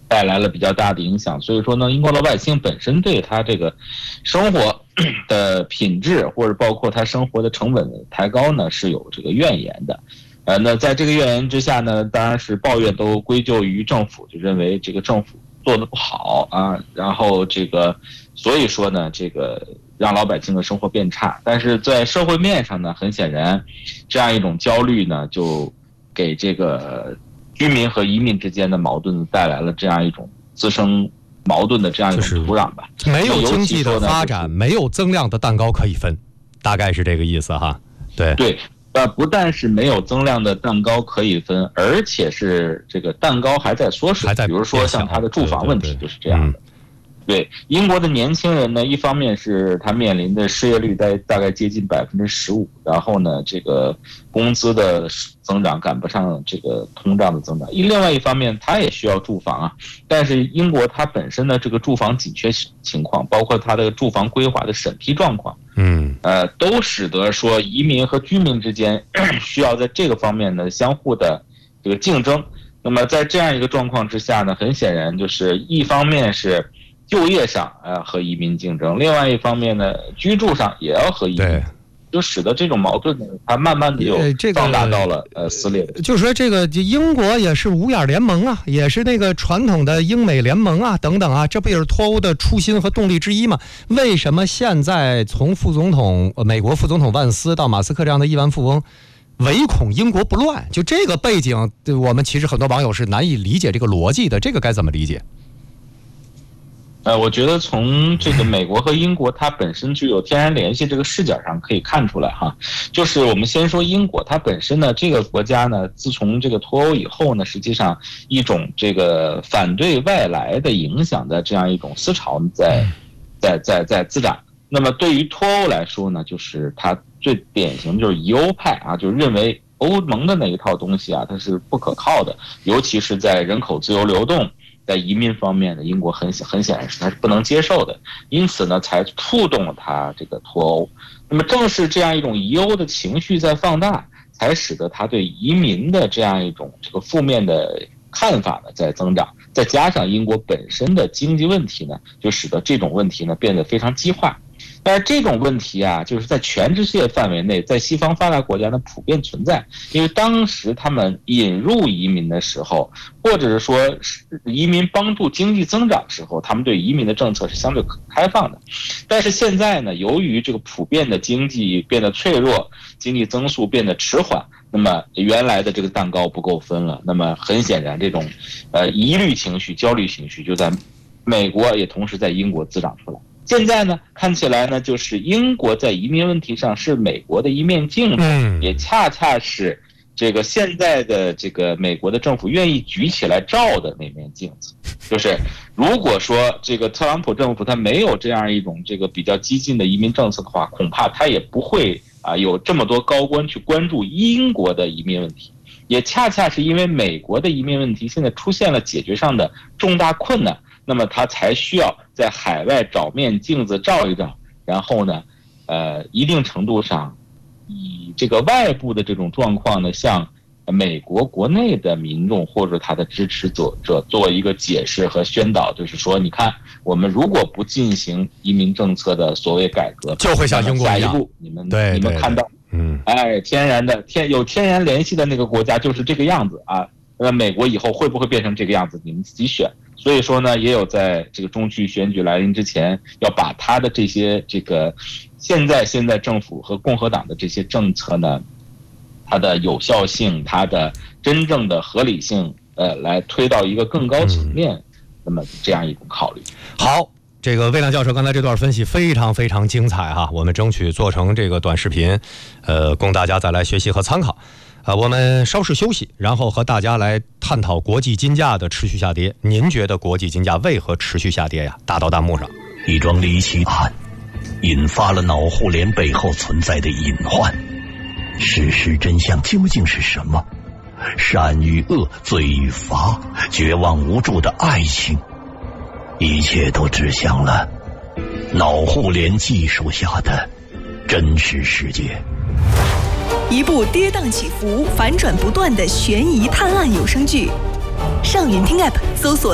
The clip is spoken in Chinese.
带来了比较大的影响。所以说呢，英国老百姓本身对他这个生活的品质或者包括他生活的成本抬高呢是有这个怨言的。那在这个怨言之下呢，当然是抱怨都归咎于政府，就认为这个政府做得不好啊，然后这个所以说呢，这个让老百姓的生活变差。但是在社会面上呢，很显然这样一种焦虑呢，就给这个居民和移民之间的矛盾带来了这样一种滋生矛盾的这样一种土壤吧。 没有经济的发展，没有增量的蛋糕可以分，大概是这个意思哈。对， 不但是没有增量的蛋糕可以分，而且是这个蛋糕还在缩水。比如说像它的住房问题就是这样的。对，英国的年轻人呢，一方面是他面临的失业率大概接近15%，然后呢，这个工资的增长赶不上这个通胀的增长。另外一方面，他也需要住房啊。但是英国它本身的这个住房紧缺情况，包括它的住房规划的审批状况，都使得说移民和居民之间需要在这个方面呢相互的这个竞争。那么在这样一个状况之下呢，很显然就是一方面是就业上和移民竞争，另外一方面呢，居住上也要和移民，就使得这种矛盾呢，它慢慢的又放大到了撕裂。 就是说，这个英国也是五眼联盟啊，也是那个传统的英美联盟啊，等等啊，这不也是脱欧的初心和动力之一吗？为什么现在从美国副总统万斯到马斯克这样的亿万富翁，唯恐英国不乱？就这个背景，我们其实很多网友是难以理解这个逻辑的，这个该怎么理解？ 我觉得从这个美国和英国它本身具有天然联系这个视角上可以看出来哈，就是我们先说英国，它本身呢这个国家呢，自从这个脱欧以后呢，实际上一种这个反对外来的影响的这样一种思潮在滋长。那么对于脱欧来说呢，就是它最典型就是疑欧派啊，就认为欧盟的那一套东西啊，它是不可靠的，尤其是在人口自由流动。在移民方面呢，英国很显然是他是不能接受的，因此呢，才触动了他这个脱欧。那么正是这样一种疑欧的情绪在放大，才使得他对移民的这样一种这个负面的看法呢在增长。再加上英国本身的经济问题呢，就使得这种问题呢变得非常激化。但是这种问题啊，就是在全世界范围内，在西方发达国家呢普遍存在。因为当时他们引入移民的时候，或者是说移民帮助经济增长的时候，他们对移民的政策是相对开放的。但是现在呢，由于这个普遍的经济变得脆弱，经济增速变得迟缓，那么原来的这个蛋糕不够分了。那么很显然，这种疑虑情绪、焦虑情绪就在美国也同时在英国滋长出来。现在呢，看起来呢，就是英国在移民问题上是美国的一面镜子，也恰恰是这个现在的这个美国的政府愿意举起来照的那面镜子。就是如果说这个特朗普政府他没有这样一种这个比较激进的移民政策的话，恐怕他也不会有这么多高官去关注英国的移民问题。也恰恰是因为美国的移民问题现在出现了解决上的重大困难，那么他才需要在海外找面镜子照一照，然后呢，一定程度上以这个外部的这种状况呢，向美国国内的民众或者他的支持者做一个解释和宣导，就是说，你看，我们如果不进行移民政策的所谓改革， 就会像英国一样， 下一步你们看到，有天然联系的那个国家就是这个样子啊。那美国以后会不会变成这个样子，你们自己选。所以说呢，也有在这个中期选举来临之前，要把他的这些这个现在政府和共和党的这些政策呢，它的有效性、它的真正的合理性，来推到一个更高层面，那么这样一种考虑。 好，这个魏亮教授刚才这段分析非常非常精彩哈，我们争取做成这个短视频，供大家再来学习和参考。我们稍事休息，然后和大家来探讨国际金价的持续下跌。您觉得国际金价为何持续下跌呀？打到弹幕上。 一桩离奇案引发了脑互联背后存在的隐患，事实真相究竟是什么？善与恶，罪与罚，绝望无助的爱情，一切都指向了脑互联技术下的真实世界。 一部跌宕起伏、反转不断的悬疑探案有声剧，上云听 App 搜索